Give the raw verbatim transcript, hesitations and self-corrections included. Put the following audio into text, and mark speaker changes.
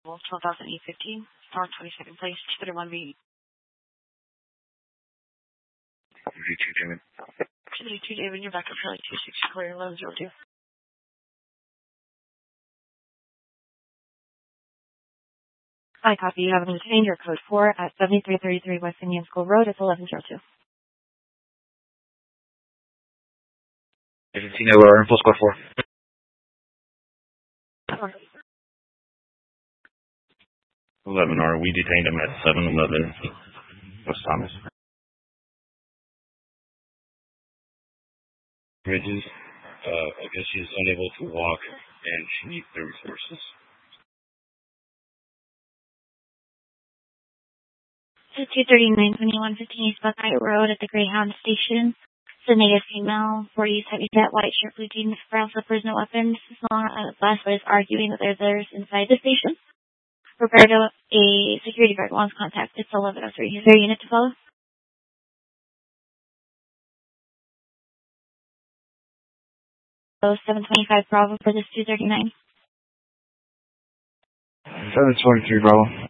Speaker 1: twelve thousand eight hundred fifteen, star twenty-second place, two thirty-one B.
Speaker 2: two David.
Speaker 1: two David, you're back up for like two sixty, clear eleven zero two.
Speaker 3: I copy. You have obtained your code four at seventy-three thirty-three West Indian School Road. It's eleven zero two.
Speaker 2: fifteen over info squad four. eleven R, we detained him at seven eleven West Thomas. Bridges, uh, I guess she's unable to walk and she needs the resources.
Speaker 4: two thirty-nine twenty-one fifteen East Buckeye Road at the Greyhound Station. It's a native female, forties, heavy set, white shirt, blue jeans, brown slippers, no weapons. This long uh, last was arguing that there's others inside the station. Roberto, a security guard, wants contact. It's eleven oh three. Is there a unit to follow? So seven twenty-five Bravo for this two thirty-nine.
Speaker 2: seven twenty-three Bravo.